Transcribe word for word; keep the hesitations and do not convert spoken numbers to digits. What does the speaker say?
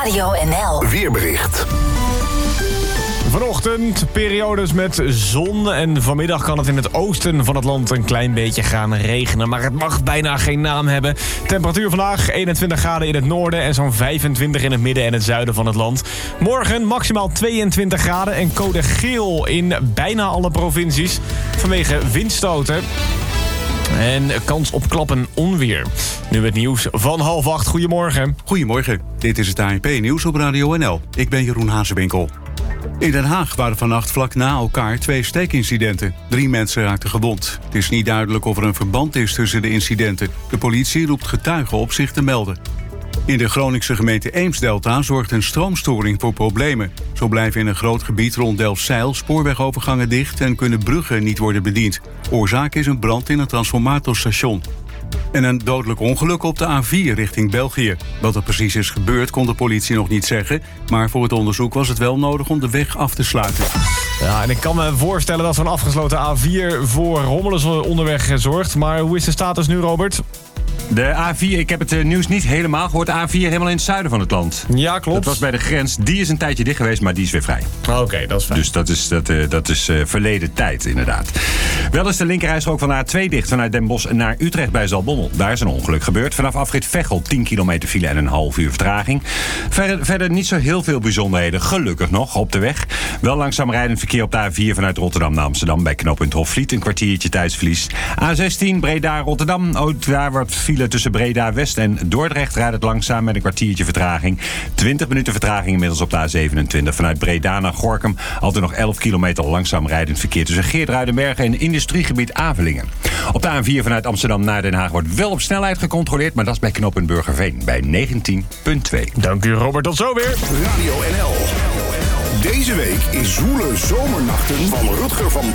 Radio N L Weerbericht. Vanochtend periodes met zon en vanmiddag kan het in het oosten van het land een klein beetje gaan regenen. Maar het mag bijna geen naam hebben. Temperatuur vandaag eenentwintig graden in het noorden en zo'n vijfentwintig in het midden en het zuiden van het land. Morgen maximaal tweeëntwintig graden en code geel in bijna alle provincies vanwege windstoten. En kans op klappen onweer. Nu het nieuws van half acht. Goedemorgen. Goedemorgen, dit is het A N P-nieuws op Radio N L. Ik ben Jeroen Hazewinkel. In Den Haag waren vannacht vlak na elkaar twee steekincidenten. Drie mensen raakten gewond. Het is niet duidelijk of er een verband is tussen de incidenten. De politie roept getuigen op zich te melden. In de Groningse gemeente Eemsdelta zorgt een stroomstoring voor problemen. Zo blijven in een groot gebied rond Delfzijl spoorwegovergangen dicht en kunnen bruggen niet worden bediend. Oorzaak is een brand in een transformatorstation. En een dodelijk ongeluk op de A vier richting België. Wat er precies is gebeurd kon de politie nog niet zeggen, maar voor het onderzoek was het wel nodig om de weg af te sluiten. Ja, en ik kan me voorstellen dat zo'n afgesloten A vier voor rommels onderweg zorgt. Maar hoe is de status nu, Robert? De A vier, ik heb het nieuws niet helemaal gehoord. De A vier helemaal in het zuiden van het land. Ja, klopt. Dat was bij de grens. Die is een tijdje dicht geweest, maar die is weer vrij. Oké, okay, dat is fijn. Dus dat is, dat, uh, dat is uh, verleden tijd, inderdaad. Wel is de linkerrijstrook van de A twee dicht vanuit Den Bosch naar Utrecht bij Zaltbommel. Daar is een ongeluk gebeurd. Vanaf afrit Veghel tien kilometer file en een half uur vertraging. Verder, verder niet zo heel veel bijzonderheden. Gelukkig nog op de weg. Wel langzaam rijdend verkeer op de A vier vanuit Rotterdam naar Amsterdam bij knooppunt Hofvliet. Een kwartiertje tijdsverlies. A zestien Breda-Rotterdam. Ook daar wordt file tussen Breda West en Dordrecht rijdt het langzaam met een kwartiertje vertraging. twintig minuten vertraging inmiddels op de A zevenentwintig. Vanuit Breda naar Gorinchem altijd nog elf kilometer langzaam rijdend verkeer tussen Geertruidenberg en industriegebied Avelingen. Op de A vier vanuit Amsterdam naar Den Haag wordt wel op snelheid gecontroleerd, maar dat is bij knooppunt Burgerveen bij negentien komma twee. Dank u, Robert. Tot zo weer. Radio N L. Deze week is Zwoele Zomernachten van Rutger van